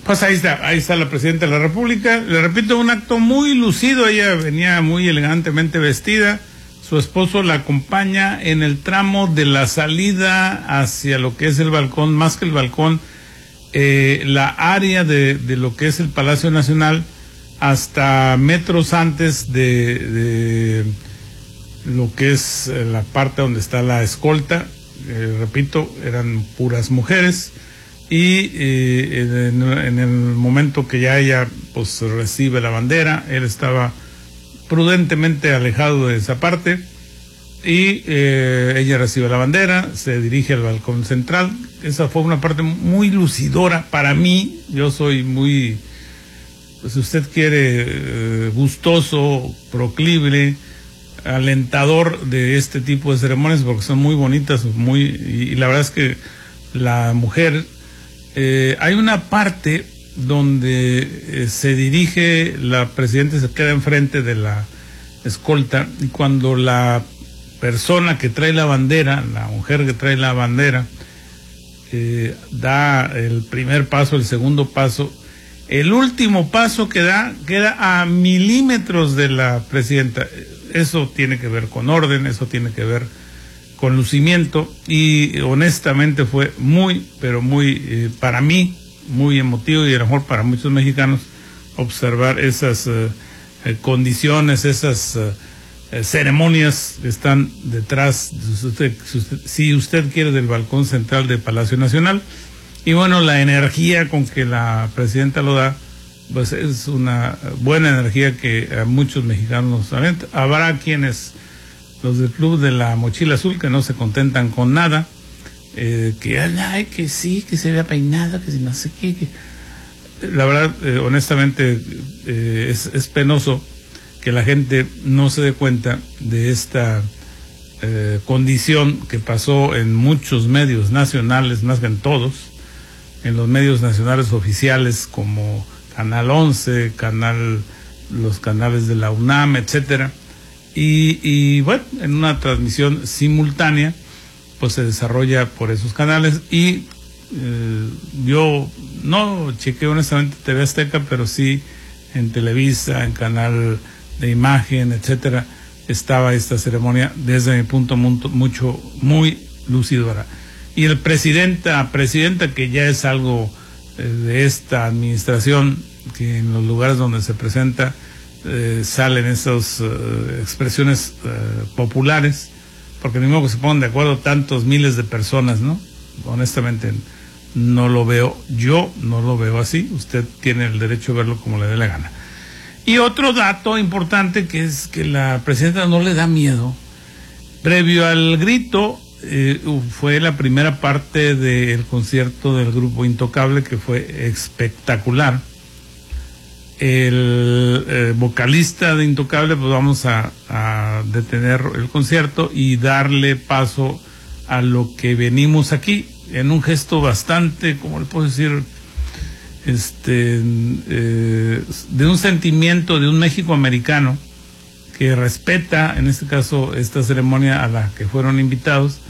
Pues ahí está la presidenta de la República. Le repito, un acto muy lucido. Ella venía muy elegantemente vestida. Su esposo la acompaña en el tramo de la salida hacia lo que es el balcón, más que el balcón, la área de lo que es el Palacio Nacional, hasta metros antes de lo que es la parte donde está la escolta. Repito, eran puras mujeres. Y en el momento que ya ella pues recibe la bandera, él estaba prudentemente alejado de esa parte, y ella recibe la bandera, se dirige al balcón central. Esa fue una parte muy lucidora para mí. Yo soy muy, pues, si usted quiere, gustoso, proclive, alentador de este tipo de ceremonias, porque son muy bonitas, y la verdad es que la mujer, hay una parte donde se dirige, la presidenta se queda enfrente de la escolta, y cuando la persona que trae la bandera, la mujer que trae la bandera, da el primer paso, el segundo paso, el último paso que da queda a milímetros de la presidenta. Eso tiene que ver con orden, eso tiene que ver con lucimiento, y honestamente fue muy, pero muy, para mí, muy emotivo, y a lo mejor para muchos mexicanos, observar esas condiciones, esas ceremonias que están detrás, si usted quiere, del balcón central del Palacio Nacional. Y bueno, la energía con que la presidenta lo da, pues es una buena energía que a muchos mexicanos alienta. Habrá quienes, los del Club de la Mochila Azul, que no se contentan con nada, que sí, que se vea peinado, que si no sé qué. La verdad, honestamente, es penoso que la gente no se dé cuenta de esta condición que pasó en muchos medios nacionales, más que en todos, en los medios nacionales oficiales como Canal 11, los canales de la UNAM, etcétera. Y bueno, en una transmisión simultánea, pues se desarrolla por esos canales. Y yo no chequeé honestamente TV Azteca, pero sí en Televisa, en Canal de Imagen, etcétera, estaba esta ceremonia desde mi punto muy lucidora. Y el presidenta, que ya es algo de esta administración, que en los lugares donde se presenta salen esas expresiones populares, porque ni modo que se pongan de acuerdo tantos miles de personas, ¿no? Honestamente no lo veo, yo no lo veo así. Usted tiene el derecho de verlo como le dé la gana. Y otro dato importante, que es que la presidenta no le da miedo. Previo al grito, fue la primera parte del concierto del grupo Intocable, que fue espectacular. El vocalista de Intocable, pues vamos a detener el concierto y darle paso a lo que venimos aquí, en un gesto bastante, ¿cómo le puedo decir? De un sentimiento de un México americano que respeta, en este caso, esta ceremonia a la que fueron invitados,